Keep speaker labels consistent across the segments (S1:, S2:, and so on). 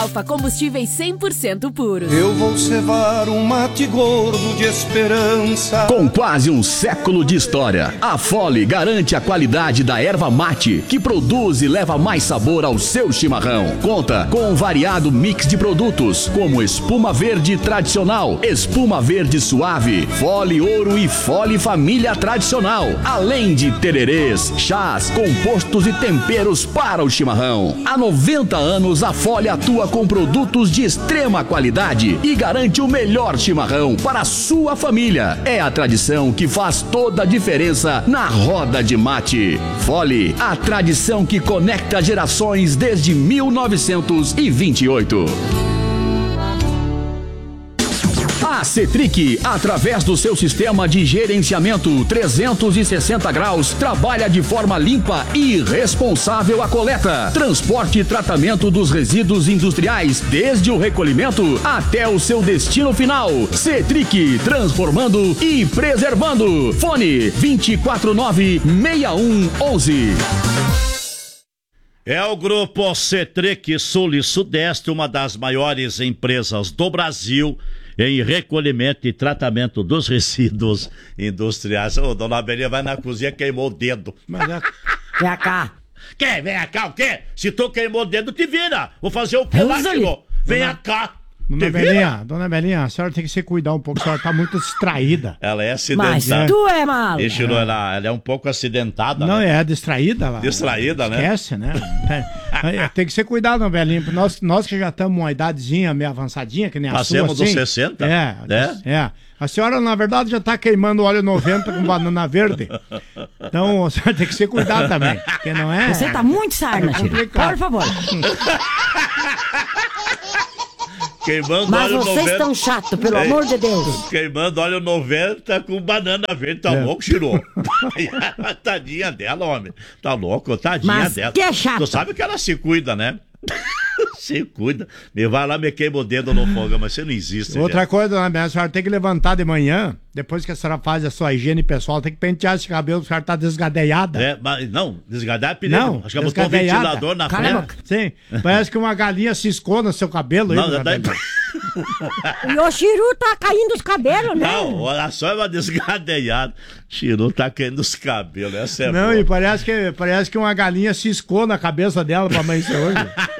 S1: Alfa Combustíveis 100% puros.
S2: Eu vou cevar um mate gordo de esperança.
S3: Com quase um século de história, a Fole garante a qualidade da erva mate, que produz e leva mais sabor ao seu chimarrão. Conta com um variado mix de produtos, como espuma verde tradicional, espuma verde suave, Fole Ouro e Fole Família Tradicional, além de tererês, chás, compostos e temperos para o chimarrão. Há 90 anos, a Fole atua com produtos de extrema qualidade e garante o melhor chimarrão para a sua família. É a tradição que faz toda a diferença na roda de mate. Fole, a tradição que conecta gerações desde 1928. A Cetric, através do seu sistema de gerenciamento 360 graus, trabalha de forma limpa e responsável a coleta, transporte e tratamento dos resíduos industriais, desde o recolhimento até o seu destino final. Cetric, transformando e preservando. Fone 249-6111.
S4: É o Grupo Cetric Sul e Sudeste, uma das maiores empresas do Brasil em recolhimento e tratamento dos resíduos industriais. Ô, dona Belinha vai na cozinha, queimou o dedo.
S5: Mas
S6: Vem cá.
S4: Quer? Vem cá, o quê? Se tu queimou o dedo, te vira. Vou fazer o que lá, senhor? Vem cá.
S5: Dona Belinha, a senhora tem que se cuidar um pouco, a senhora tá muito distraída.
S4: Ela é acidentada.
S6: Mas tu é malo.
S4: Ela é um pouco acidentada.
S5: Não,
S4: né?
S5: é distraída lá.
S4: Distraída, né?
S5: Esquece, né? Tem que ser cuidado, Dona Belinha. Nós que já estamos uma idadezinha meio avançadinha, que nem a sua,
S4: Passemos dos
S5: assim,
S4: 60?
S5: É. A senhora, na verdade, já tá queimando óleo 90 com banana verde. Então, a senhora tem que se cuidar também. Porque não é...
S6: Você tá muito sarna, Tiro. Por favor.
S4: Queimando
S6: Mas
S4: óleo
S6: vocês
S4: 90.
S6: estão chato, pelo amor de Deus.
S4: Queimando óleo 90 com banana verde. Tá louco, Chirô? Tadinha dela, homem. Tá louco? Tadinha
S6: Mas
S4: dela.
S6: que é chato.
S4: Tu sabe que ela se cuida, né? Se cuida. Me vai lá, me queima o dedo no fogo, mas você não existe.
S5: Outra coisa, Dona Belinha, a senhora tem que levantar de manhã, depois que a senhora faz a sua higiene pessoal, tem que pentear esse cabelo, a senhora tá desgadeada.
S4: É, mas não, desgadar é perigo.
S5: Não,
S4: Acho que botou um ventilador na frente.
S5: Sim, parece que uma galinha ciscou no seu cabelo.
S4: Não,
S5: aí,
S6: E o Chiru tá caindo os cabelos, né?
S4: Não, olha só, é uma desgadeada. Chiru tá caindo os cabelos, essa é
S5: Não,
S4: boa.
S5: e parece que uma galinha ciscou na cabeça dela pra amanhecer hoje.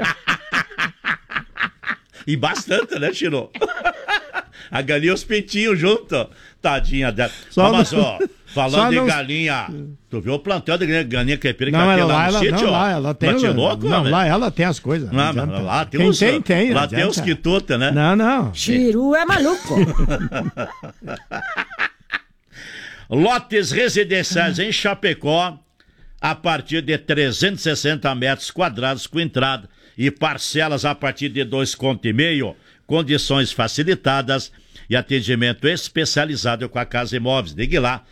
S4: E bastante, né, Chiru? A galinha e os peitinhos junto. Tadinha dela. Mas, ó, falando em galinha, tu viu o plantel de galinha caipira que
S5: não,
S4: tem lá no sítio?
S5: Não, lá ela tem.
S4: Louco,
S5: não,
S4: né?
S5: lá ela tem as coisas.
S4: Não, mas lá tem
S5: quem
S4: os...
S5: tem.
S4: Lá tem os quituta, né?
S5: Não.
S6: Chiru é maluco.
S4: Lotes residenciais em Chapecó, a partir de 360 metros quadrados com entrada e parcelas a partir de 2,5 conto, condições facilitadas e atendimento especializado com a Casa Imóveis. Ligue lá,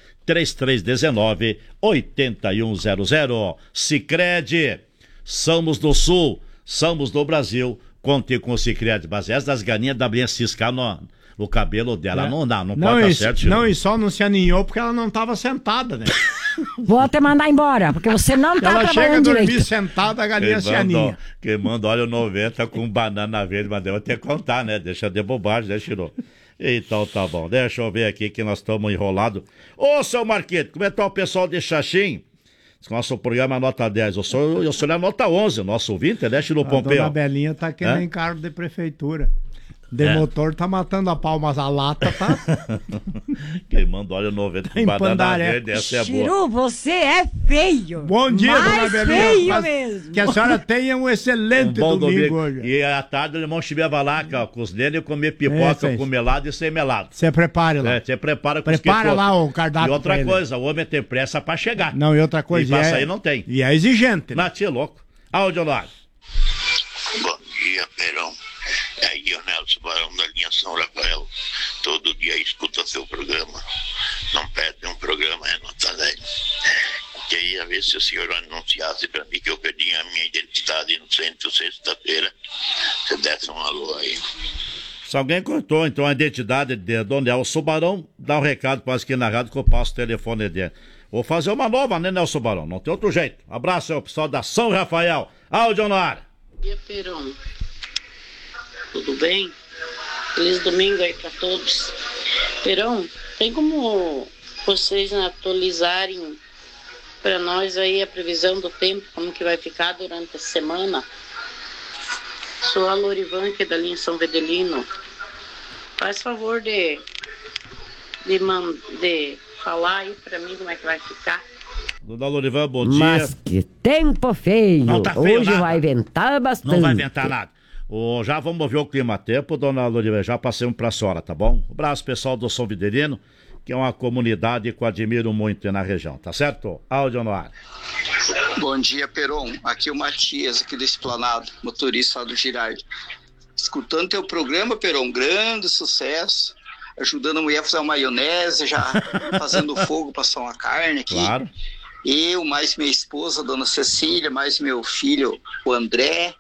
S4: 3319-8100. Sicredi, somos do Sul, somos do Brasil. Conte com o Sicredi. Mas essa das galinhas da Brinha ciscar no cabelo dela, não pode dar certo.
S5: Não, e só não se aninhou porque ela não estava sentada, né?
S6: Vou até mandar embora, porque você não tá
S5: ela chega a
S6: trabalhando
S5: dormir
S6: direito.
S5: sentada, a galinha se aninha.
S4: Queimando óleo 90 com banana verde, mas deve até contar, né? Deixa de bobagem, né, Chirô? Então tá bom, deixa eu ver aqui que nós estamos enrolados. Ô, seu Marquete, como é que tá o pessoal de Xaxim? Nosso programa é nota 10, eu sou a nota 11, nosso ouvinte, né, Chirô Pompeu?
S5: A dona Belinha tá querendo encargo de prefeitura. Motor tá matando a pau, mas a lata tá...
S4: Queimando óleo 90 com banana verde, essa é boa.
S6: Chiru, você é feio.
S5: Bom dia, dona Belinha.
S6: Feio mesmo.
S5: Que a senhora tenha um excelente domingo hoje.
S4: E à tarde o irmão estiver lá, com os dele, comer pipoca com melado e sem melado.
S5: Você prepare lá.
S4: Você prepara com
S5: Prepara lá o cardápio.
S4: E outra coisa, o homem tem pressa pra chegar.
S5: Não, e outra coisa.
S4: E pra sair não tem.
S5: E é exigente.
S4: Não, tia louco. Áudio lá.
S7: Bom dia, Perão. Aí o Nelson Barão da linha São Rafael. Todo dia escuta seu programa. Não perde um programa, é nota 10. Queria ver se o senhor anunciasse para mim que eu perdi a minha identidade no centro sexta-feira. Se desse um alô aí.
S4: Se alguém contou, então, a identidade de Dom Nelson Barão, dá um recado para aqui na rádio que eu passo o telefone dele. Vou fazer uma nova, né, Nelson Barão? Não tem outro jeito. Abraço ao pessoal da São Rafael. Áudio no ar.
S8: Bom dia, Perão. Tudo bem? Feliz domingo aí pra todos. Perão, tem como vocês atualizarem para nós aí a previsão do tempo, como que vai ficar durante a semana? Sou a Lorivan, que é da linha São Vedelino. Faz favor de falar aí para mim como é que vai ficar.
S4: Dona Lorivan, bom dia.
S6: Mas que tempo feio.
S4: Não tá feio
S6: Hoje
S4: nada.
S6: vai ventar bastante.
S4: Não vai ventar nada. Já vamos ver o clima-tempo, dona Lorivan, já passemos pra senhora, tá bom? Um abraço, pessoal do São Videlino, que é uma comunidade que eu admiro muito na região, tá certo? Áudio no ar.
S9: Bom dia, Peron. Aqui é o Matias, aqui do Esplanado, motorista lá do Girardi. Escutando teu programa, Peron, grande sucesso. Ajudando a mulher a fazer uma maionese, já fazendo fogo para assar uma carne aqui.
S4: Claro.
S9: Eu, mais minha esposa, dona Cecília, mais meu filho, o André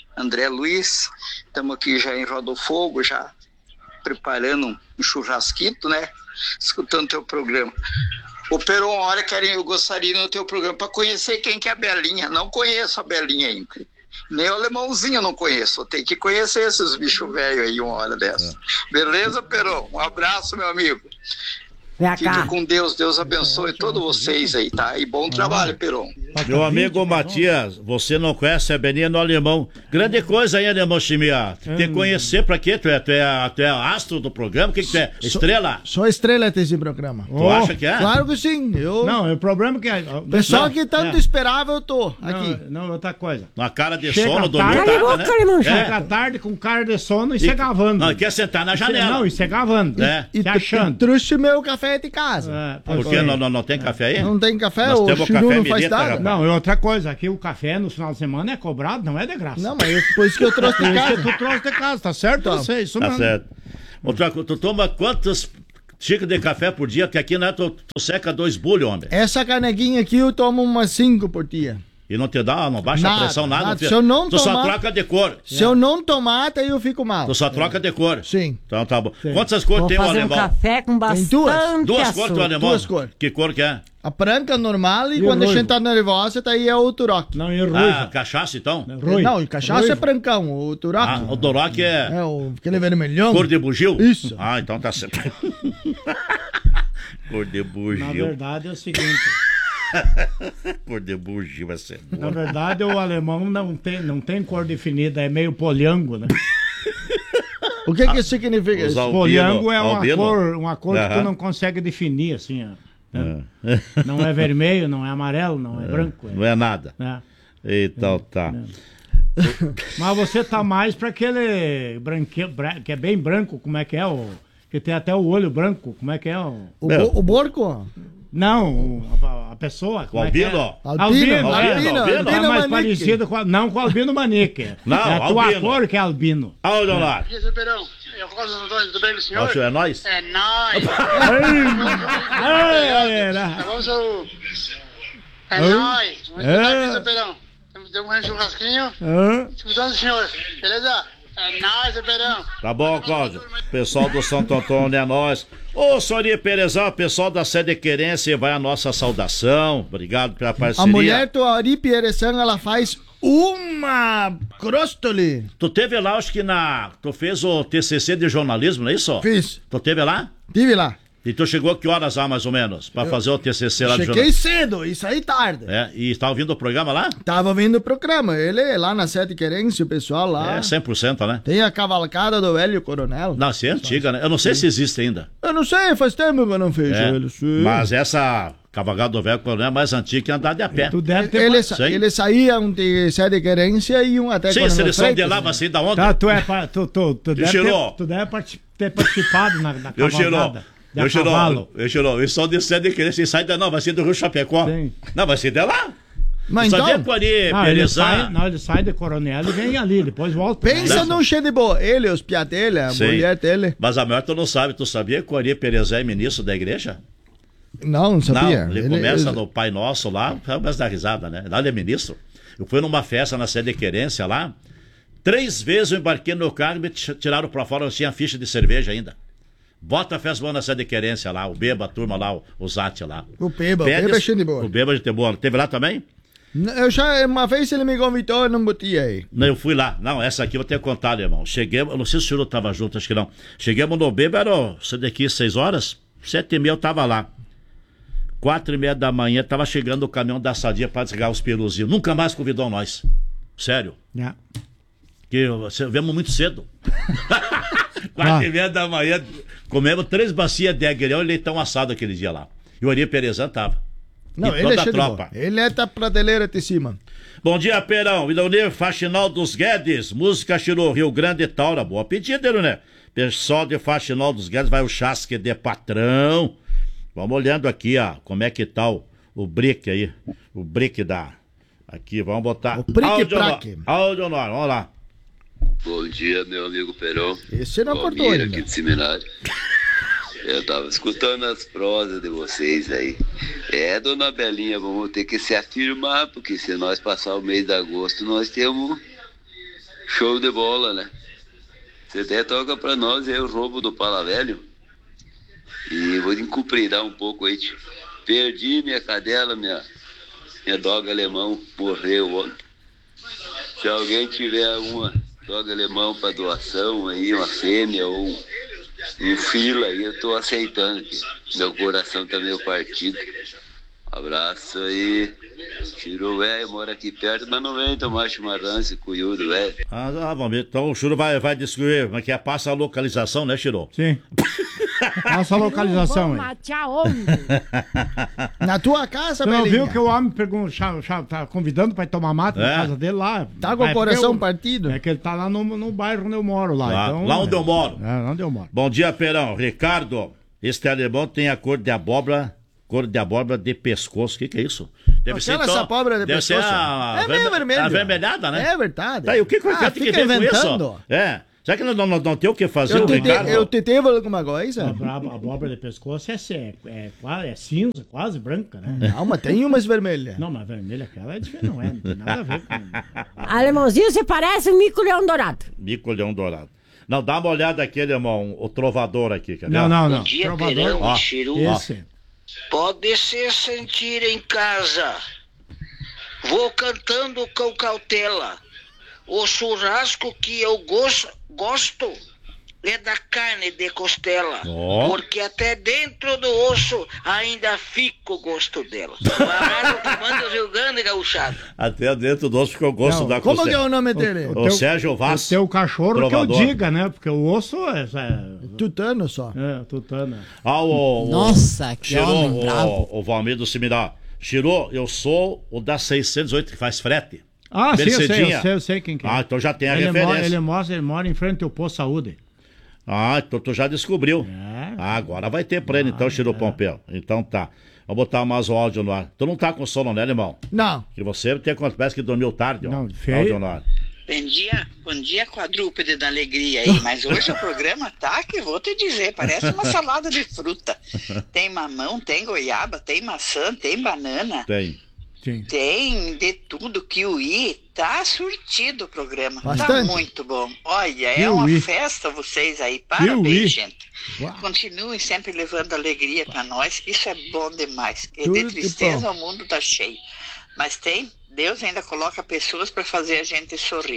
S9: Luiz. Estamos aqui já em Roda do Fogo, já preparando um churrasquito, né? Escutando teu programa. Ô, Peron, olha, eu gostaria no teu programa para conhecer quem que é a Belinha. Não conheço a Belinha ainda. Nem o alemãozinho eu não conheço. Tem que conhecer esses bichos velhos aí uma hora dessa. Beleza, Peron? Um abraço, meu amigo. Fique com Deus. Deus abençoe todos vocês aí, tá? E bom trabalho, Peron.
S4: Meu amigo Matias, você não conhece a Belinha no alemão. Grande coisa aí, alemão Chimia. Tem que conhecer pra quê? Tu é astro do programa? O que tu é? Estrela?
S10: Sou estrela desse programa.
S4: Tu acha que é?
S10: Claro que sim.
S5: Não, o problema é que...
S10: Pessoal que tanto esperava, eu tô aqui.
S5: Não, outra coisa.
S4: Na cara de
S5: Chega
S4: sono,
S5: tarde,
S4: dormiu, né?
S5: Chega tarde com cara de sono e você gavando.
S4: Não, quer sentar na janela.
S5: Não, e você gavando.
S10: E
S5: achando.
S10: trouxe meu café de casa.
S4: Por que não tem café aí?
S10: Não tem café?
S4: Nós
S10: O
S4: temos
S10: Chiru
S4: café
S10: não faz
S4: Mirita,
S10: nada?
S4: rapaz.
S5: Não, e outra coisa, aqui o café no final de semana é cobrado, não é de graça.
S10: Não, mas por isso que eu trouxe de
S5: Por isso
S10: casa.
S5: que tu trouxe de casa, tá certo?
S10: Tá.
S5: Eu sei, isso
S4: Tá
S5: mesmo.
S4: certo. Outra coisa, tu toma quantas xícaras de café por dia? Que aqui, né, tu seca 2 bulhos, homem.
S10: Essa canequinha aqui eu tomo umas 5 por dia.
S4: E não te dá, não baixa a pressão, nada.
S10: Se eu não
S4: tu só
S10: tomar-
S4: troca de cor.
S10: Se eu não tomar, daí eu fico mal.
S4: Tu só troca de cor.
S10: Sim.
S4: Então tá bom. Quantas cores
S6: Vou
S4: tem o
S6: fazer um
S4: alemão?
S6: café com bastante
S4: Duas cores tem o
S6: açúcar.
S4: alemão?
S10: 2 cores.
S4: Que cor que é?
S10: A branca normal e
S5: E
S10: quando
S5: o
S10: a gente
S5: ruivo?
S10: tá nervosa, daí é o Turok.
S5: Não, e ruivo.
S4: Ah, cachaça então?
S5: Ruivo.
S10: Não, o cachaça
S5: Ruivo.
S10: é brancão, o Turok.
S4: Ah, o Doroc é
S10: Aquele vermelhão.
S4: cor de bugio?
S10: Isso.
S4: Ah, então tá certo. Cor de
S5: Na
S4: bugio.
S5: verdade é o seguinte,
S4: Cor de bugio vai ser.
S5: na verdade o alemão não tem cor definida, é meio poliango, né?
S10: O que significa
S4: Os
S10: isso?
S4: albino-
S5: Poliango é
S4: albino?
S5: uma cor que
S4: Aham.
S5: tu não consegue definir, assim, ó. Né? Não é vermelho, não é amarelo, não é branco.
S4: Não é nada.
S5: Né?
S4: Então tá.
S5: Mas você tá mais pra aquele branquinho, que é bem branco, como é que é? Que tem até o olho branco, como é que é?
S10: O porco?
S5: Não, a pessoa.
S4: O
S5: como é que é?
S4: albino?
S10: Albino,
S4: albino,
S5: É mais
S10: Manique.
S5: parecido com, não com o albino manique.
S4: Não,
S5: é a tua
S4: albino.
S5: cor que é albino.
S4: Olha lá.
S9: Perão, eu gosto dos dois, tudo bem com o senhor?
S4: Acho é nós?
S9: É nóis.
S5: Ai, galera.
S9: Vamos ao... É
S5: Oi?
S9: nóis. Muito
S5: É.
S9: bem, Perão. Temos um churrasquinho.
S5: Hã?
S9: Escutando o senhor, beleza? É nóis, Perão.
S4: Tá bom, Cláudio. Pessoal do Santo Antônio é nós. Ô, Sonia Perezão, pessoal da Sede Querência, vai a nossa saudação. Obrigado pela parceria.
S10: A mulher do Ari Pieresan, ela faz uma cróstole.
S4: Tu teve lá, acho que tu fez o TCC de jornalismo, não é isso?
S10: Fiz.
S4: Tu teve lá?
S10: Tive lá.
S4: E tu chegou a que horas lá, mais ou menos? Pra fazer o TCC lá de
S10: Cheguei
S4: jornalismo?
S10: cedo e saí tarde.
S4: É, e tá ouvindo o programa lá?
S10: Tava vendo o programa. Ele é lá na Sete Querência, o pessoal lá.
S4: É, 100%, né?
S10: Tem a cavalcada do velho coronel.
S4: Não, isso é antiga, né? Eu não sei se existe ainda.
S10: Eu não sei, faz tempo que eu não vejo
S4: É,
S10: ele. Sim.
S4: mas essa cavalgada do velho coronel é mais antiga que andar de a pé.
S5: Tu deve ter...
S10: Ele saía um de Sete Querência e um até
S4: Sim,
S10: Coronel
S4: seleção de
S10: Freitas,
S4: lá,
S10: né?
S4: assim, da onda.
S5: Tá, tu deve
S4: cheirou?
S5: ter ter participado na
S4: Eu cheirou.
S5: cavalgada. de a
S4: Eu cheirou.
S5: cavalo.
S4: Eu cheirou. E só de Sede Querência sai da... Não, vai ser do Rio Chapecó.
S5: Sim.
S4: Não, vai ser de lá.
S10: Mas
S4: Só
S10: então,
S4: de Coari,
S5: Não, ele
S4: Perezan.
S5: sai de Coronel e vem ali, depois volta.
S10: pensa num cheio de boa. Ele, os piá dele, a
S4: Sim.
S10: mulher dele.
S4: Mas a maior tu não sabe. Tu sabia que Coari Perezan é ministro da igreja?
S10: Não sabia.
S4: Não, ele começa no Pai Nosso lá, mas dá risada, né? Lá ele é ministro. Eu fui numa festa na Sede Querência lá, 3 vezes eu embarquei no carro e me tiraram pra fora, eu tinha ficha de cerveja ainda. Bota a festa boa na Sede Querência lá, o Beba, a turma lá, o Zate lá.
S10: O Beba
S4: Pede-
S10: é cheio de boa.
S4: O Beba de ter boa. Teve lá também?
S10: Uma vez ele me convidou, eu não botei aí.
S4: Não, eu fui lá. Não, essa aqui eu vou ter que contar, irmão. Cheguemos, eu não sei se o senhor estava junto, acho que não. Chegamos no Bebo, era daqui 6 horas, 7h30 eu tava lá. 4h30 da manhã, tava chegando o caminhão da Sadia para desligar os peruzinhos. Nunca mais convidou nós. Sério. Que viemos muito cedo. 4h30 da manhã, comemos 3 bacias de agrião e leitão assado aquele dia lá. E o Ari Perezan tava.
S10: Não,
S4: e
S10: ele
S4: toda
S10: é
S4: a tropa.
S10: Ele é da prateleira de cima.
S4: Bom dia, Perão. Ironê Faxinal dos Guedes. Música Chirô, Rio Grande e Taura. Boa pedida, Ironê. Pessoal de Faxinal dos Guedes, vai o chasque de patrão. Vamos olhando aqui, ó, como é que tá o brick aí. O brick da... Aqui, vamos botar...
S10: O brick-brack.
S4: Áudio sonoro, vamos lá.
S11: Bom dia, meu amigo Perão.
S10: Esse não acordou
S11: Valmir,
S10: ainda.
S11: aqui de Seminário. Eu tava escutando as prosas de vocês aí. Dona Belinha, vamos ter que se afirmar, porque se nós passar o mês de agosto, nós temos show de bola, né? Você até toca pra nós aí o roubo do Pala Velho. E vou encupridar um pouco aí, tio. Perdi minha cadela, minha doga alemão, morreu ontem. Se alguém tiver uma doga alemão pra doação aí, uma fêmea ou um fila aí, eu tô aceitando, aqui. Meu coração tá meio partido. Abraço aí. Chiro velho, mora aqui perto, mas não vem tomar chimarrão esse cunhudo, velho.
S4: Vamos ver. Então o Chiro vai descobrir, mas que é passa a localização, né, Chiro?
S5: Sim. Passa a localização aí.
S10: Na tua casa,
S5: Você não
S10: Belinha?
S5: viu que o homem tá convidando pra ir tomar mate na casa dele lá?
S10: Tá com o coração partido?
S5: É que ele tá lá no bairro onde eu moro lá.
S4: Lá onde eu moro.
S5: Lá onde eu moro.
S4: Bom dia, Perão. Ricardo, este alemão tem a cor de abóbora de pescoço. O que é isso? Deve ser
S10: essa abóbora de pescoço.
S4: É
S10: meio vermelho.
S4: Avermelhada, né?
S10: É verdade.
S4: Tá, e o que tem a ver
S10: inventando.
S4: com isso? Será que não tem o que fazer, Ricardo?
S10: Eu te devo alguma coisa?
S5: A abóbora de pescoço é cinza, quase branca, né?
S10: Não, mas tem umas vermelhas.
S5: Não, mas vermelha aquela é diferente, não tem nada a ver com...
S6: Alemãozinho, você parece um mico-leão dourado.
S4: Mico-leão dourado. Não, dá uma olhada aqui, irmão, o trovador aqui, quer ver?
S5: Não.
S12: Bom dia, Perão e Chiru.
S5: Esse.
S12: Pode se sentir em casa. Vou cantando com cautela. O churrasco que eu gosto é da carne de costela. Porque até dentro do osso ainda fica o gosto dela. Um abraço que manda o Rio Grande, gauchado.
S4: Até dentro do osso ficou o gosto da
S10: Como
S4: costela.
S10: que é o nome dele?
S4: O Sérgio Vaz.
S5: O teu cachorro
S4: trovador.
S5: que eu diga, né? Porque o osso é
S10: tutano só.
S5: Tutano.
S13: Nossa, que homem bravo.
S4: O Valmir do Seminário. Chirô, eu sou o da 608 que faz frete.
S5: Sim, eu sei quem que é.
S4: Então já tem a referência.
S5: Ele mora em frente ao Posto Saúde.
S4: Então tu já descobriu. Agora vai ter prêmio, então, Chiro Pompeu. Então tá. Vou botar mais o áudio no ar. Tu não tá com sono, né, irmão?
S10: Não.
S4: Que você tem parece que dormiu tarde, ó.
S5: Não, feio.
S4: Áudio no ar.
S12: Bom dia, quadrúpede da alegria aí. Mas hoje o programa tá que vou te dizer, parece uma salada de fruta. Tem mamão, tem goiaba, tem maçã, tem banana.
S4: Tem.
S5: Sim.
S12: Tem de tudo, kiwi, tá surtido o programa.
S10: Bastante.
S12: Tá muito bom. Olha, é uma festa vocês aí, parabéns, gente. Continuem sempre levando alegria pra nós, isso é bom demais. E de tristeza o mundo tá cheio. Mas Deus ainda coloca pessoas pra fazer a gente sorrir.